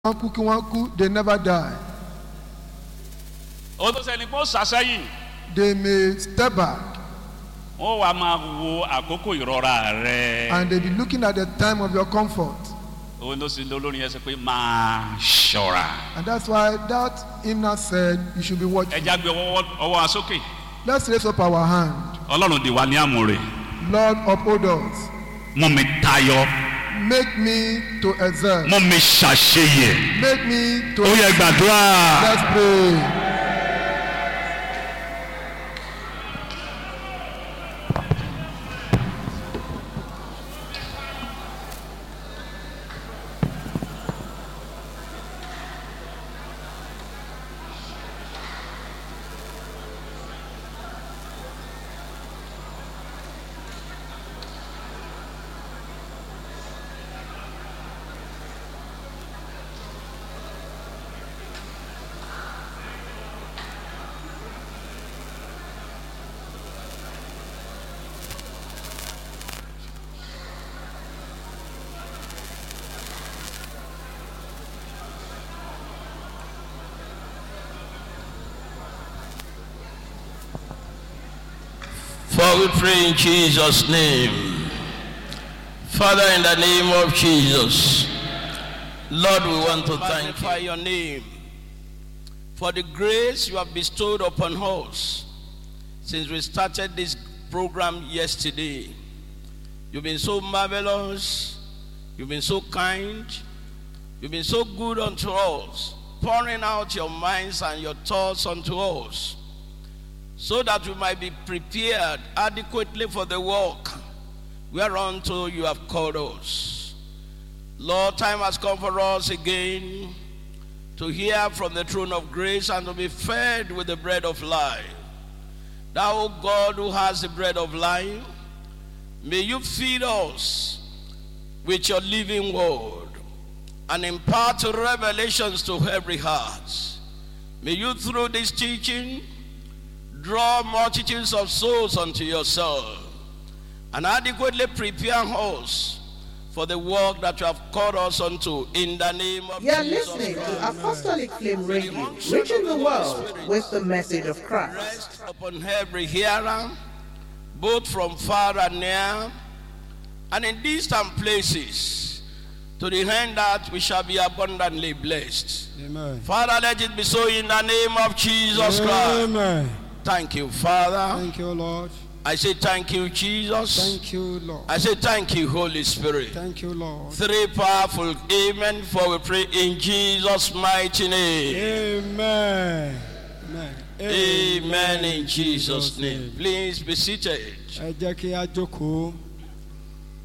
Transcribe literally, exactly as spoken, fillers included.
they never die. They may step back. And they be looking at the time of your comfort. And that's why that hymn said you should be watching. Let's raise up our hand. Lord, uphold us. Make me to exert. Make me to exert. Let's pray. For we pray in Jesus' name. Father, in the name of Jesus, Lord, we want to thank your name for the grace you have bestowed upon us since we started this program yesterday. You've been so marvelous, you've been so kind, you've been so good unto us, pouring out your minds and your thoughts unto us, so that we might be prepared adequately for the work whereunto you have called us. Lord, time has come for us again to hear from the throne of grace and to be fed with the bread of life. Thou, God, who has the bread of life, may you feed us with your living word and impart revelations to every heart. May you, through this teaching, draw multitudes of souls unto yourself and adequately prepare us for the work that you have called us unto, in the name of you are Jesus listening Christ. To Apostolic Flame Radio, reaching the world with the message of Christ. Rest upon every hearer, both from far and near, and in distant places, to the end that we shall be abundantly blessed. Amen. Father, let it be so in the name of Jesus Christ. Amen. Thank you, Father. Thank you, Lord. I say thank you, Jesus. Thank you, Lord. I say thank you, Holy Spirit. Thank you, Lord. Three powerful amen, for we pray in Jesus' mighty name. Amen. Amen. Amen in Jesus' name. Please be seated. Ẹ jẹ́ kí a jókòó.